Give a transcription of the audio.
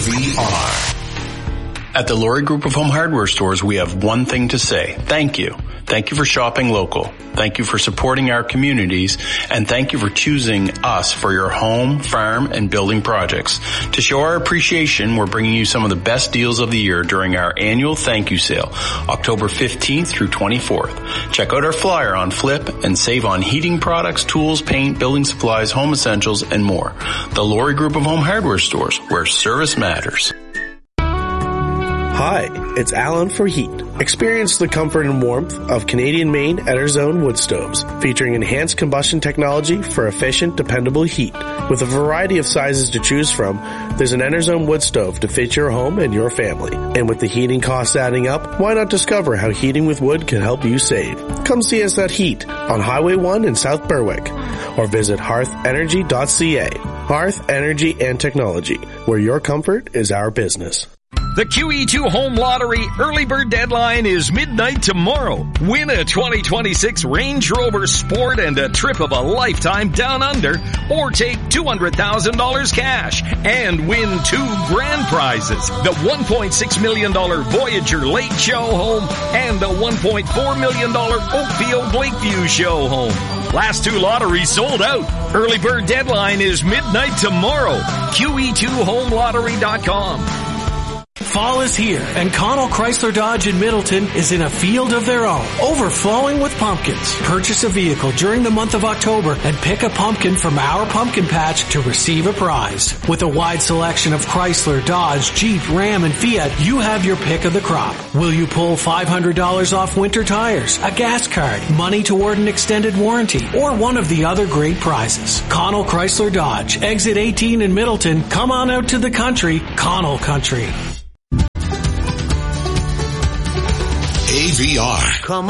VR. At the Laurie Group of Home Hardware Stores, we have one thing to say. Thank you. Thank you for shopping local. Thank you for supporting our communities. And thank you for choosing us for your home, farm, and building projects. To show our appreciation, we're bringing you some of the best deals of the year during our annual thank you sale, October 15th through 24th. Check out our flyer on Flip and save on heating products, tools, paint, building supplies, home essentials, and more. The Laurie Group of Home Hardware Stores, where service matters. Hi, it's Alan for Heat. Experience the comfort and warmth of Canadian-made Enerzone wood stoves, featuring enhanced combustion technology for efficient, dependable heat. With a variety of sizes to choose from, there's an Enerzone wood stove to fit your home and your family. And with the heating costs adding up, why not discover how heating with wood can help you save? Come see us at Heat on Highway 1 in South Berwick, or visit hearthenergy.ca. Hearth, Energy, and Technology, where your comfort is our business. The QE2 Home Lottery early bird deadline is midnight tomorrow. Win a 2026 Range Rover Sport and a trip of a lifetime down under, or take $200,000 cash and win 2 grand prizes. The $1.6 million Voyager Lake Show Home and the $1.4 million Oakfield Lakeview Show Home. Last 2 lotteries sold out. Early bird deadline is midnight tomorrow. QE2HomeLottery.com. Fall is here, and Connell Chrysler Dodge in Middleton is in a field of their own, overflowing with pumpkins. Purchase a vehicle during the month of October and pick a pumpkin from our pumpkin patch to receive a prize. With a wide selection of Chrysler, Dodge, Jeep, Ram, and Fiat, you have your pick of the crop. Will you pull $500 off winter tires, a gas card, money toward an extended warranty, or one of the other great prizes? Connell Chrysler Dodge, exit 18 in Middleton. Come on out to the country, Connell Country. AVR. Come